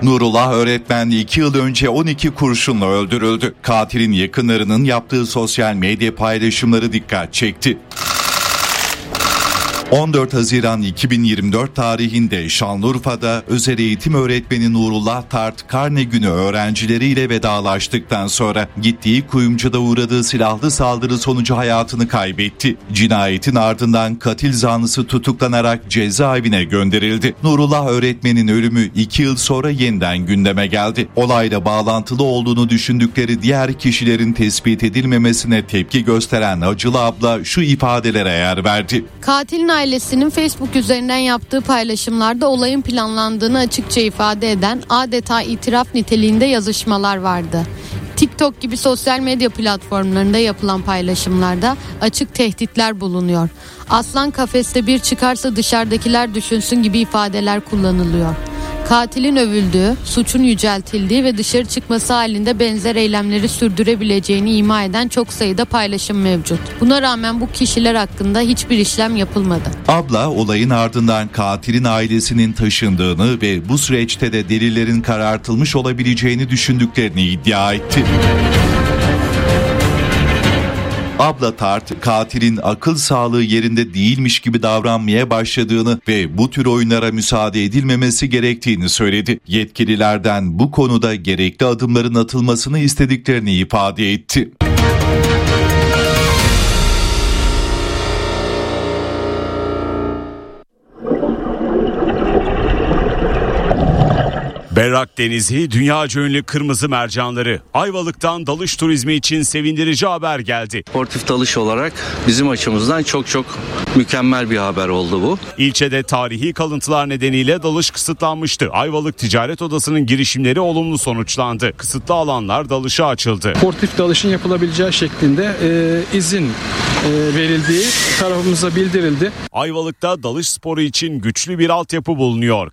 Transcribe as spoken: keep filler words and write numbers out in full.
Nurullah öğretmen iki yıl önce on iki kurşunla öldürüldü. Katilin yakınlarının yaptığı sosyal medya paylaşımları dikkat çekti. on dört Haziran iki bin yirmi dört tarihinde Şanlıurfa'da özel eğitim öğretmeni Nurullah Tart karne günü öğrencileriyle vedalaştıktan sonra gittiği kuyumcuda uğradığı silahlı saldırı sonucu hayatını kaybetti. Cinayetin ardından katil zanlısı tutuklanarak cezaevine gönderildi. Nurullah öğretmenin ölümü iki yıl sonra yeniden gündeme geldi. Olayla bağlantılı olduğunu düşündükleri diğer kişilerin tespit edilmemesine tepki gösteren Acılı abla şu ifadelere yer verdi. Katilin ailesinin Facebook üzerinden yaptığı paylaşımlarda olayın planlandığını açıkça ifade eden adeta itiraf niteliğinde yazışmalar vardı. TikTok gibi sosyal medya platformlarında yapılan paylaşımlarda açık tehditler bulunuyor. Aslan kafeste bir çıkarsa dışarıdakiler düşünsün gibi ifadeler kullanılıyor. Katilin övüldüğü, suçun yüceltildiği ve dışarı çıkması halinde benzer eylemleri sürdürebileceğini ima eden çok sayıda paylaşım mevcut. Buna rağmen bu kişiler hakkında hiçbir işlem yapılmadı. Abla olayın ardından katilin ailesinin taşındığını ve bu süreçte de delillerin karartılmış olabileceğini düşündüklerini iddia etti. Abla Tart, katilin akıl sağlığı yerinde değilmiş gibi davranmaya başladığını ve bu tür oyunlara müsaade edilmemesi gerektiğini söyledi. Yetkililerden bu konuda gerekli adımların atılmasını istediklerini ifade etti. Berrak Denizi, dünyaca ünlü kırmızı mercanları. Ayvalık'tan dalış turizmi için sevindirici haber geldi. Sportif dalış olarak bizim açımızdan çok çok mükemmel bir haber oldu bu. İlçede tarihi kalıntılar nedeniyle dalış kısıtlanmıştı. Ayvalık Ticaret Odası'nın girişimleri olumlu sonuçlandı. Kısıtlı alanlar dalışa açıldı. Sportif dalışın yapılabileceği şeklinde e, izin e, verildiği tarafımıza bildirildi. Ayvalık'ta dalış sporu için güçlü bir altyapı bulunuyor.